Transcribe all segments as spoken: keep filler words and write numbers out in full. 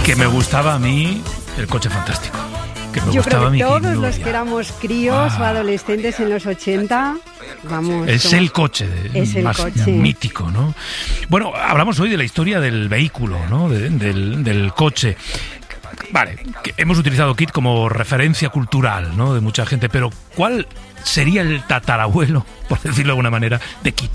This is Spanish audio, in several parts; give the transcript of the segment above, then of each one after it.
Que me gustaba a mí el coche fantástico. Que me Yo gustaba creo que mi todos King los Nuria. que éramos críos Ah, o adolescentes en los ochenta, vamos... Es somos- el coche de- es el más coche. mítico, ¿no? Bueno, hablamos hoy de la historia del vehículo, ¿no? De- del, del coche. Vale, que hemos utilizado Kit como referencia cultural, ¿no? De mucha gente, pero ¿cuál sería el tatarabuelo, por decirlo de alguna manera, de Kit?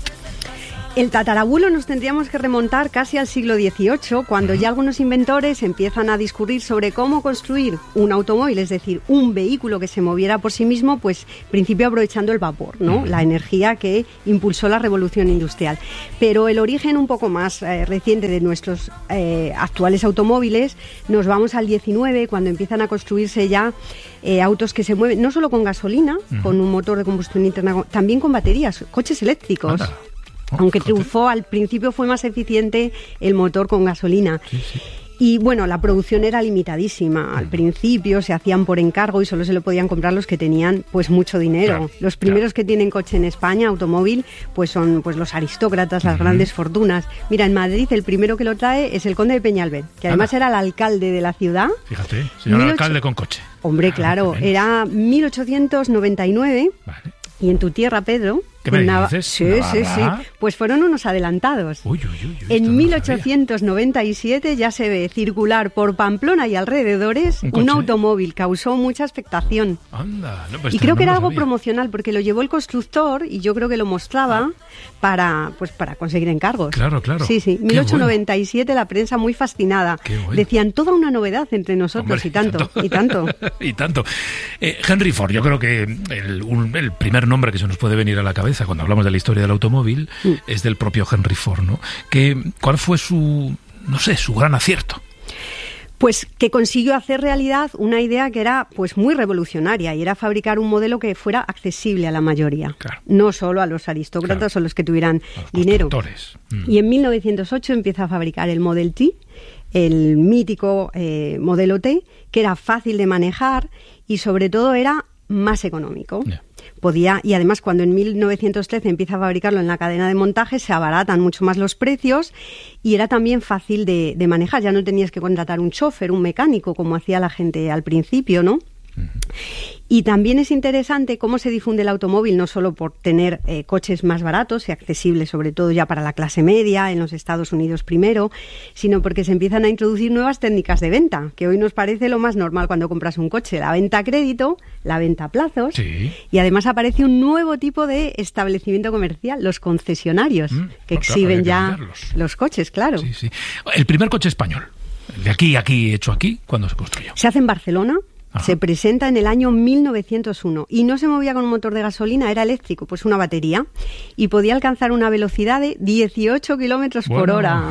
El tatarabuelo nos tendríamos que remontar casi al siglo dieciocho, cuando ya algunos inventores empiezan a discurrir sobre cómo construir un automóvil, es decir, un vehículo que se moviera por sí mismo, pues en principio aprovechando el vapor, ¿no? Uh-huh. La energía que impulsó la revolución industrial. Pero el origen un poco más eh, reciente de nuestros eh, actuales automóviles, nos vamos al diecinueve, cuando empiezan a construirse ya eh, autos que se mueven no solo con gasolina, uh-huh. con un motor de combustión interna, también con baterías, coches eléctricos. Anda. Aunque triunfó, al principio fue más eficiente el motor con gasolina. Sí, sí. Y bueno, la producción era limitadísima. Al principio se hacían por encargo y solo se lo podían comprar los que tenían pues mucho dinero. Claro, los primeros claro. que tienen coche en España, automóvil, pues son pues los aristócratas, las uh-huh. grandes fortunas. Mira, en Madrid el primero que lo trae es el conde de Peñalver, que además Ana. era el alcalde de la ciudad. Fíjate, señor mil ocho... alcalde con coche. Hombre, claro, ah, era mil ochocientos noventa y nueve. Vale. Y en tu tierra, Pedro... ¿Qué me Nav- dices? Sí, sí, sí. Pues fueron unos adelantados. Uy, uy, uy, en mil ochocientos noventa y siete ya se ve circular por Pamplona y alrededores un, un automóvil. Causó mucha expectación. Anda, no, pues y creo no que era algo sabía. promocional, porque lo llevó el constructor y yo creo que lo mostraba ah. para, pues, para conseguir encargos. Claro, claro. Sí, sí. mil ochocientos noventa y siete bueno. La prensa muy fascinada. Bueno. Decían toda una novedad entre nosotros. Hombre, y tanto, y tanto. y tanto. Eh, Henry Ford, yo creo que el, un, el primer nombre que se nos puede venir a la cabeza cuando hablamos de la historia del automóvil mm. es del propio Henry Ford, ¿no? Que, ¿cuál fue su, no sé, su gran acierto? Pues que consiguió hacer realidad una idea que era pues muy revolucionaria, y era fabricar un modelo que fuera accesible a la mayoría, claro. no solo a los aristócratas claro. o los que tuvieran los dinero. Mm. Y en mil novecientos ocho empieza a fabricar el Model T, el mítico eh, modelo T, que era fácil de manejar y sobre todo era más económico. Yeah. Podía, y además cuando en mil novecientos trece empieza a fabricarlo en la cadena de montaje, se abaratan mucho más los precios y era también fácil de, de manejar. Ya no tenías que contratar un chofer, un mecánico, como hacía la gente al principio, ¿no? Uh-huh. Y también es interesante cómo se difunde el automóvil, no solo por tener eh, coches más baratos y accesibles, sobre todo ya para la clase media, en los Estados Unidos primero, sino porque se empiezan a introducir nuevas técnicas de venta, que hoy nos parece lo más normal cuando compras un coche: la venta a crédito, la venta a plazos, sí. y además aparece un nuevo tipo de establecimiento comercial, los concesionarios, mm, que exhiben ya que los coches, claro. Sí, sí. El primer coche español, de aquí, aquí, hecho aquí, ¿cuándo se construyó? Se hace en Barcelona. Ajá. Se presenta en el año mil novecientos uno y no se movía con un motor de gasolina, era eléctrico, pues una batería, y podía alcanzar una velocidad de dieciocho kilómetros bueno. por hora.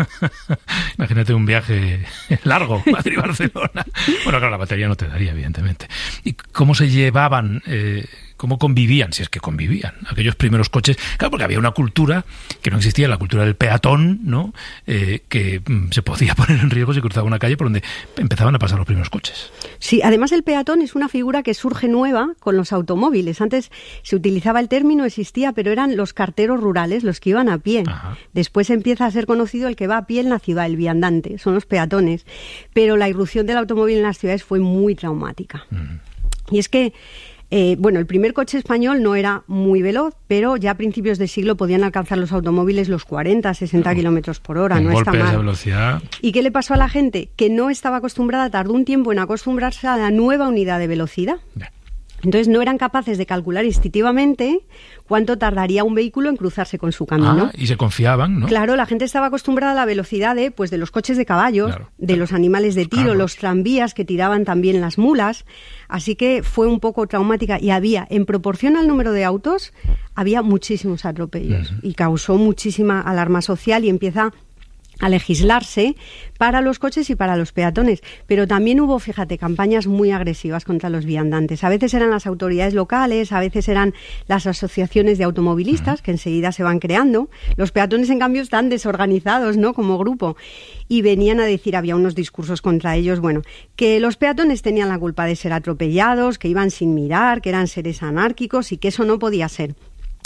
Imagínate un viaje largo, Madrid-Barcelona. Bueno, claro, la batería no te daría, evidentemente. ¿Y cómo se llevaban, eh, cómo convivían, si es que convivían, aquellos primeros coches? Claro, porque había una cultura que no existía, la cultura del peatón, ¿no? Eh, que mm, se podía poner en riesgo si cruzaba una calle por donde empezaban a pasar los primeros coches. Sí, además el peatón es una figura que surge nueva con los automóviles. Antes se utilizaba el término, existía, pero eran los carteros rurales los que iban a pie. Ajá. Después empieza a ser conocido el que va a pie en la ciudad, el viandante, son los peatones. Pero la irrupción del automóvil en las ciudades fue muy traumática. Mm. Y es que Eh, bueno, el primer coche español no era muy veloz, pero ya a principios de siglo podían alcanzar los automóviles los cuarenta, sesenta no. kilómetros por hora, un no golpe está mal. De esa velocidad. ¿Y qué le pasó a la gente? Que no estaba acostumbrada, tardó un tiempo en acostumbrarse a la nueva unidad de velocidad. Yeah. Entonces no eran capaces de calcular instintivamente cuánto tardaría un vehículo en cruzarse con su camino. Ah, y se confiaban, ¿no? Claro, la gente estaba acostumbrada a la velocidad de, pues, de los coches de caballos, claro, de claro. los animales de tiro, Carlos. Los tranvías que tiraban también las mulas. Así que fue un poco traumática y había, en proporción al número de autos, había muchísimos atropellos uh-huh. y causó muchísima alarma social y empieza a legislarse para los coches y para los peatones. Pero también hubo, fíjate, campañas muy agresivas contra los viandantes. A veces eran las autoridades locales, a veces eran las asociaciones de automovilistas, uh-huh. que enseguida se van creando. Los peatones, en cambio, están desorganizados, ¿no?, como grupo. Y venían a decir, había unos discursos contra ellos, bueno, que los peatones tenían la culpa de ser atropellados, que iban sin mirar, que eran seres anárquicos y que eso no podía ser.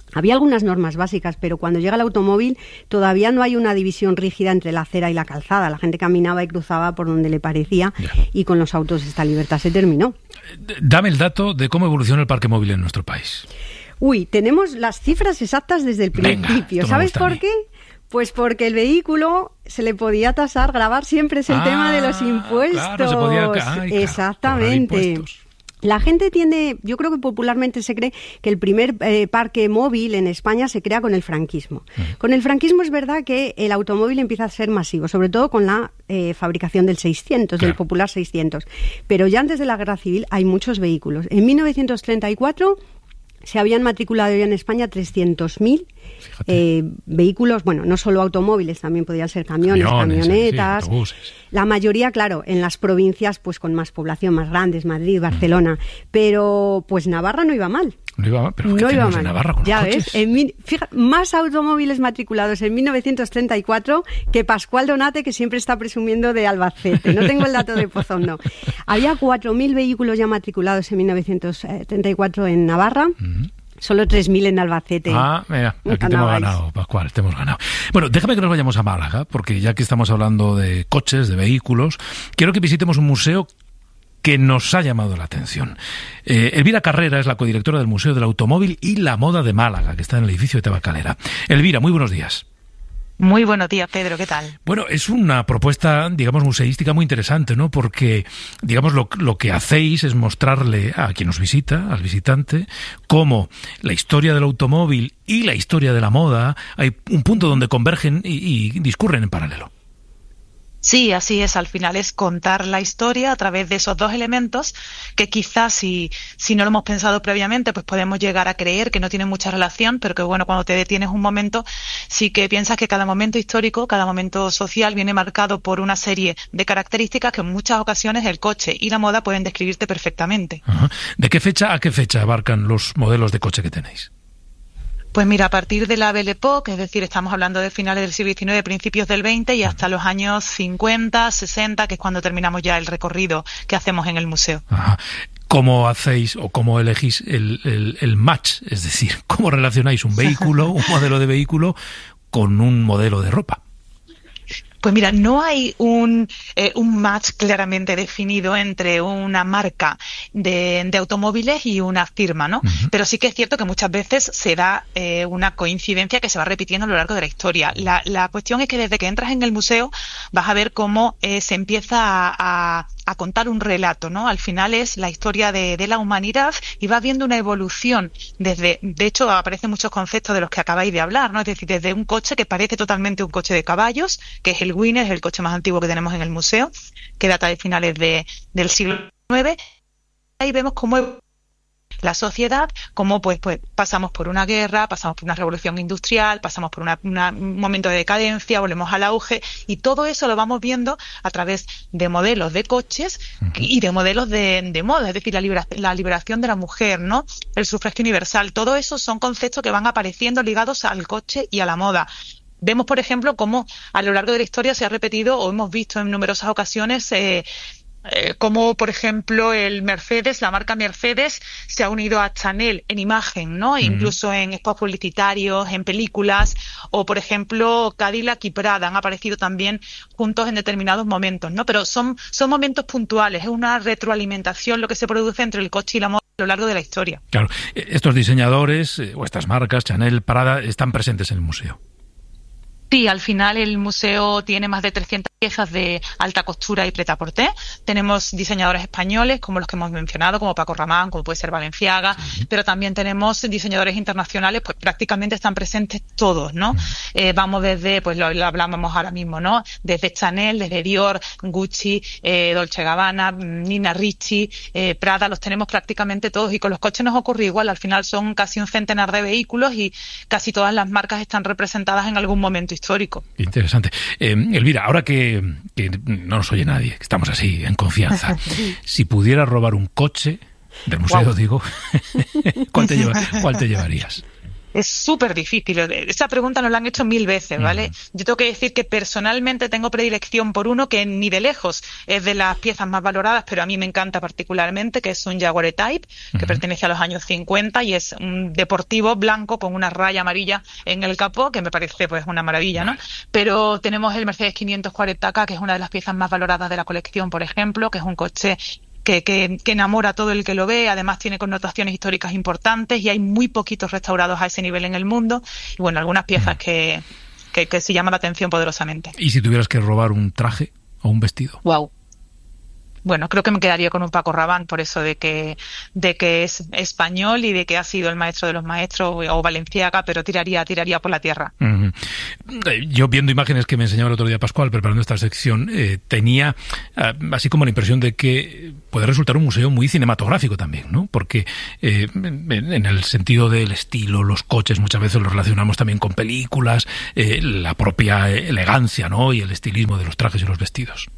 Había algunas normas básicas, pero cuando llega el automóvil todavía no hay una división rígida entre la acera y la calzada. La gente caminaba y cruzaba por donde le parecía ya. Y con los autos esta libertad se terminó. Dame el dato de cómo evoluciona el parque móvil en nuestro país. Uy, tenemos las cifras exactas desde el principio. Venga, ¿Sabes por qué? Pues porque el vehículo se le podía tasar, grabar siempre es el ah, tema de los impuestos. Claro, se podía... Ay, exactamente. Claro, la gente tiende, yo creo que popularmente se cree que el primer eh, parque móvil en España se crea con el franquismo. Uh-huh. Con el franquismo es verdad que el automóvil empieza a ser masivo, sobre todo con la eh, fabricación del seiscientos, claro. del popular seiscientos. Pero ya antes de la Guerra Civil hay muchos vehículos. En mil novecientos treinta y cuatro se habían matriculado ya en España trescientos mil eh, vehículos, bueno, no solo automóviles, también podían ser camiones, camiones camionetas. Sí, autobuses. La mayoría, claro, en las provincias pues con más población, más grandes, Madrid, Barcelona, mm. pero pues Navarra no iba mal. No iba mal, pero no ¿qué iba mal. En Navarra con ya los ves, coches? En mi, fija, más automóviles matriculados en mil novecientos treinta y cuatro que Pascual Donate, que siempre está presumiendo de Albacete. No tengo el dato de Pozondo. Había cuatro mil vehículos ya matriculados en mil novecientos treinta y cuatro en Navarra. Mm-hmm. Solo tres mil en Albacete. Ah, mira, aquí te hemos ganado, Pascual, te hemos ganado. Bueno, déjame que nos vayamos a Málaga, porque ya que estamos hablando de coches, de vehículos, quiero que visitemos un museo que nos ha llamado la atención. Eh, Elvira Carrera es la codirectora del Museo del Automóvil y la Moda de Málaga, que está en el edificio de Tabacalera. Elvira, muy buenos días. Muy buenos días, Pedro, ¿qué tal? Bueno, es una propuesta, digamos, museística muy interesante, ¿no? Porque, digamos, lo, lo que hacéis es mostrarle a quien nos visita, al visitante, cómo la historia del automóvil y la historia de la moda hay un punto donde convergen y, y discurren en paralelo. Sí, así es. Al final es contar la historia a través de esos dos elementos que quizás si, si no lo hemos pensado previamente, pues podemos llegar a creer que no tienen mucha relación, pero que bueno, cuando te detienes un momento, sí que piensas que cada momento histórico, cada momento social viene marcado por una serie de características que en muchas ocasiones el coche y la moda pueden describirte perfectamente. Ajá. ¿De qué fecha a qué fecha abarcan los modelos de coche que tenéis? Pues mira, a partir de la Belle Époque, es decir, estamos hablando de finales del siglo diecinueve, principios del veinte y hasta los años cincuenta, sesenta, que es cuando terminamos ya el recorrido que hacemos en el museo. Ajá. ¿Cómo hacéis o cómo elegís el, el, el match? Es decir, ¿cómo relacionáis un vehículo, un modelo de vehículo con un modelo de ropa? Pues mira, no hay un, eh, un match claramente definido entre una marca de, de automóviles y una firma, ¿no? Uh-huh. Pero sí que es cierto que muchas veces se da eh, una coincidencia que se va repitiendo a lo largo de la historia. La, la cuestión es que desde que entras en el museo vas a ver cómo eh, se empieza a, a, a contar un relato, ¿no? Al final es la historia de, de la humanidad y vas viendo una evolución desde, de hecho aparecen muchos conceptos de los que acabáis de hablar, ¿no? Es decir, desde un coche que parece totalmente un coche de caballos, que es el Winner, es el coche más antiguo que tenemos en el museo, que data de finales de, del siglo diecinueve. Ahí vemos cómo la sociedad, cómo pues, pues pasamos por una guerra, pasamos por una revolución industrial, pasamos por una, una, un momento de decadencia, volvemos al auge, y todo eso lo vamos viendo a través de modelos de coches uh-huh. y de modelos de, de moda, es decir, la, libera, la liberación de la mujer, ¿no? El sufragio universal, todo eso son conceptos que van apareciendo ligados al coche y a la moda. Vemos, por ejemplo, cómo a lo largo de la historia se ha repetido o hemos visto en numerosas ocasiones eh, eh, cómo, por ejemplo, el Mercedes, la marca Mercedes, se ha unido a Chanel en imagen, ¿no? Mm. Incluso en spots publicitarios, en películas, o, por ejemplo, Cadillac y Prada han aparecido también juntos en determinados momentos, ¿no? Pero son, son momentos puntuales, es una retroalimentación lo que se produce entre el coche y la moda a lo largo de la historia. Claro, estos diseñadores eh, o estas marcas, Chanel, Prada, están presentes en el museo. Sí, al final el museo tiene más de trescientas piezas de alta costura y prêt-à-porter. Tenemos diseñadores españoles, como los que hemos mencionado, como Paco Rabanne, como puede ser Balenciaga, uh-huh. pero también tenemos diseñadores internacionales, pues prácticamente están presentes todos, ¿no? Uh-huh. Eh, vamos desde, pues lo, lo hablamos ahora mismo, ¿no? Desde Chanel, desde Dior, Gucci, eh, Dolce Gabbana, Nina Ricci, eh, Prada, los tenemos prácticamente todos. Y con los coches nos ocurre igual, al final son casi un centenar de vehículos y casi todas las marcas están representadas en algún momento histórico. Interesante. Eh, Elvira, ahora que, que no nos oye nadie, que estamos así en confianza, si pudieras robar un coche del museo, wow. digo, ¿cuál te, lleva, ¿cuál te llevarías? Es súper difícil. Esa pregunta nos la han hecho mil veces, ¿vale? Uh-huh. Yo tengo que decir que personalmente tengo predilección por uno que ni de lejos es de las piezas más valoradas, pero a mí me encanta particularmente, que es un Jaguar E-Type, que uh-huh. pertenece a los años cincuenta y es un deportivo blanco con una raya amarilla en el capó, que me parece pues una maravilla, ¿no? Pero tenemos el Mercedes quinientos cuarenta K, que es una de las piezas más valoradas de la colección, por ejemplo, que es un coche Que, que, que enamora a todo el que lo ve, además tiene connotaciones históricas importantes y hay muy poquitos restaurados a ese nivel en el mundo. Y bueno, algunas piezas que, que, que se llaman la atención poderosamente. ¿Y si tuvieras que robar un traje o un vestido? Wow. Bueno, creo que me quedaría con un Paco Rabanne, por eso de que de que es español y de que ha sido el maestro de los maestros, o Balenciaga, pero tiraría tiraría por la tierra. Uh-huh. Yo, viendo imágenes que me enseñaba el otro día Pascual, preparando esta sección, eh, tenía uh, así como la impresión de que puede resultar un museo muy cinematográfico también, ¿no? Porque eh, en, en el sentido del estilo, los coches muchas veces los relacionamos también con películas, eh, la propia elegancia, ¿no? Y el estilismo de los trajes y los vestidos.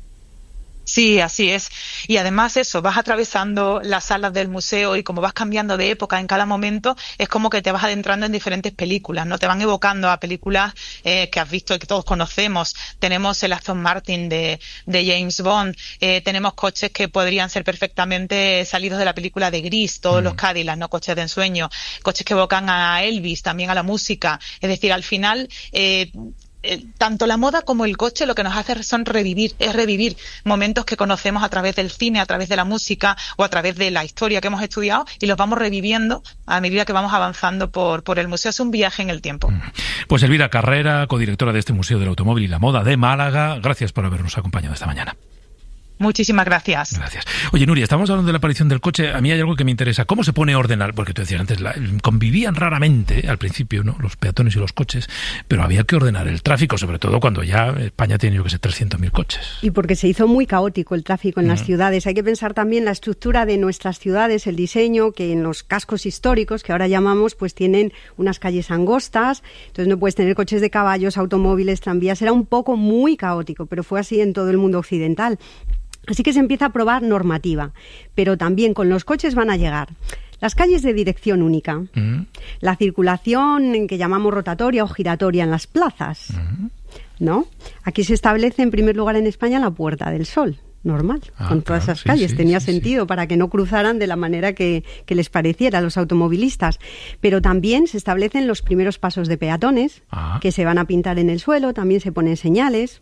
Sí, así es. Y además eso, vas atravesando las salas del museo y como vas cambiando de época en cada momento, es como que te vas adentrando en diferentes películas, ¿no? Te van evocando a películas eh, que has visto y que todos conocemos. Tenemos el Aston Martin de, de James Bond, eh, tenemos coches que podrían ser perfectamente salidos de la película de Grease, todos mm. los Cadillacs, ¿no? Coches de ensueño, coches que evocan a Elvis, también a la música. Es decir, al final... Eh, Eh, tanto la moda como el coche lo que nos hace son revivir, es revivir momentos que conocemos a través del cine, a través de la música o a través de la historia que hemos estudiado y los vamos reviviendo a medida que vamos avanzando por, por el museo. Es un viaje en el tiempo. Pues Elvira Carrera, codirectora de este Museo del Automóvil y la Moda de Málaga, gracias por habernos acompañado esta mañana. Muchísimas gracias. Gracias. Oye, Nuria, estamos hablando de la aparición del coche. A mí hay algo que me interesa. ¿Cómo se pone orden? Al... Porque tú decías antes, la... convivían raramente al principio, ¿no? Los peatones y los coches, pero había que ordenar el tráfico, sobre todo cuando ya España tiene, yo que sé, trescientos mil coches. Y porque se hizo muy caótico el tráfico en mm. las ciudades. Hay que pensar también la estructura de nuestras ciudades, el diseño, que en los cascos históricos, que ahora llamamos, pues tienen unas calles angostas, entonces no puedes tener coches de caballos, automóviles, tranvías. Era un poco muy caótico, pero fue así en todo el mundo occidental. Así que se empieza a aprobar normativa, pero también con los coches van a llegar las calles de dirección única, uh-huh. la circulación en que llamamos rotatoria o giratoria en las plazas, uh-huh. ¿no? Aquí se establece en primer lugar en España la Puerta del Sol, normal, ah, con todas claro, esas calles. Sí, sí, Tenía sí, sentido sí. para que no cruzaran de la manera que, que les pareciera a los automovilistas. Pero también se establecen los primeros pasos de peatones, ah. que se van a pintar en el suelo, también se ponen señales.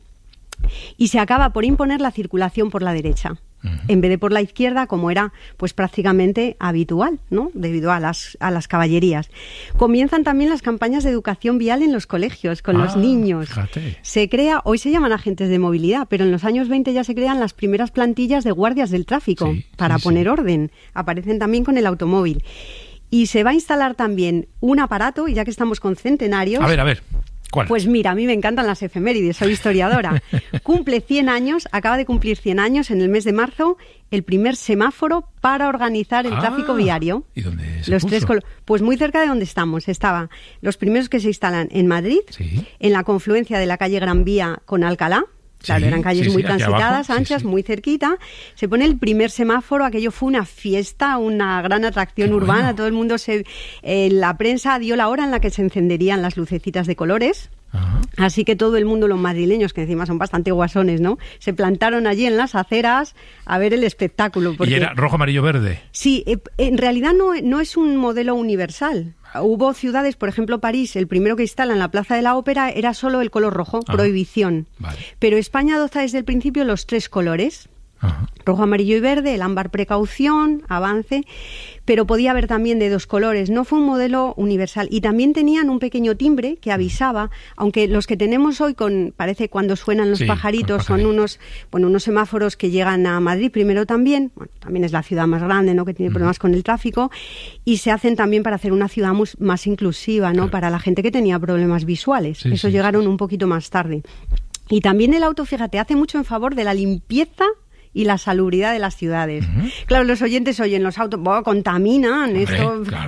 Y se acaba por imponer la circulación por la derecha, uh-huh. en vez de por la izquierda, como era pues prácticamente habitual, ¿no? Debido a las, a las caballerías. Comienzan también las campañas de educación vial en los colegios, con ah, los niños. Fíjate. Se crea, hoy se llaman agentes de movilidad, pero en los años veinte ya se crean las primeras plantillas de guardias del tráfico sí, para sí, poner sí. orden. Aparecen también con el automóvil. Y se va a instalar también un aparato, y ya que estamos con centenarios... A ver, a ver. ¿Cuál? Pues mira, a mí me encantan las efemérides, soy historiadora. Cumple cien años, acaba de cumplir cien años en el mes de marzo, el primer semáforo para organizar el ah, tráfico viario. ¿Y dónde se los puso? Tres colo- pues muy cerca de donde estamos. Estaba los primeros que se instalan en Madrid, sí. en la confluencia de la calle Gran Vía con Alcalá. Claro, sí, eran calles sí, muy sí, transitadas, anchas, sí, sí. muy cerquita. Se pone el primer semáforo, aquello fue una fiesta, una gran atracción Qué urbana. Bueno. Todo el mundo, se, eh, la prensa dio la hora en la que se encenderían las lucecitas de colores. Ajá. Así que todo el mundo, los madrileños, que encima son bastante guasones, ¿no? Se plantaron allí en las aceras a ver el espectáculo. Porque... ¿Y era rojo, amarillo, verde? Sí, eh, en realidad no, no es un modelo universal. Hubo ciudades, por ejemplo París, el primero que instala en la Plaza de la Ópera era solo el color rojo, ah, prohibición. Vale. Pero España adopta desde el principio los tres colores, ajá. rojo, amarillo y verde, el ámbar precaución, avance, pero podía haber también de dos colores. No fue un modelo universal y también tenían un pequeño timbre que avisaba, aunque los que tenemos hoy con parece cuando suenan los sí, pajaritos son unos bueno unos semáforos que llegan a Madrid primero también, bueno, también es la ciudad más grande, ¿no?, que tiene problemas uh-huh. con el tráfico, y se hacen también para hacer una ciudad mus, más inclusiva, ¿no?, claro. para la gente que tenía problemas visuales. Sí, Eso sí, llegaron sí. un poquito más tarde. Y también el auto, fíjate, hace mucho en favor de la limpieza y la salubridad de las ciudades. Uh-huh. Claro, los oyentes oyen los autos, oh, contaminan, Hombre, esto... Claro.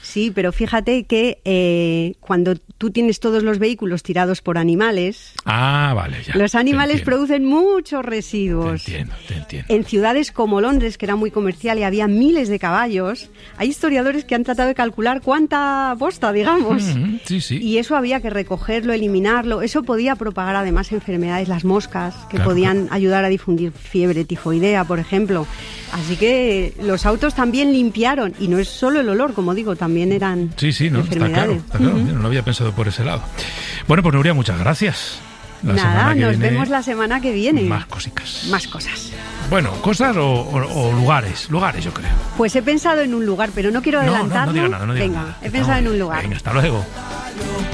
Sí, pero fíjate que eh, cuando tú tienes todos los vehículos tirados por animales, ah, vale, ya, los animales producen muchos residuos. Te entiendo, te entiendo. En ciudades como Londres, que era muy comercial y había miles de caballos, hay historiadores que han tratado de calcular cuánta bosta, digamos. Mm-hmm, sí, sí. Y eso había que recogerlo, eliminarlo. Eso podía propagar además enfermedades, las moscas, que claro, podían ayudar a difundir fiebre tifoidea, por ejemplo. Así que los autos también limpiaron, y no es solo el olor, como digo, también eran sí, sí, no, enfermedades. Está claro, está claro. Uh-huh. No lo había pensado por ese lado. Bueno, pues Nuria, muchas gracias. La Nada, nos vemos la semana que viene. Más cositas. Más cosas. Bueno, cosas o, o, o lugares, lugares yo creo. Pues he pensado en un lugar, pero no quiero adelantarlo. No, no, no diga nada, no diga Venga, nada. he pensado no, en un lugar. Venga, hasta luego.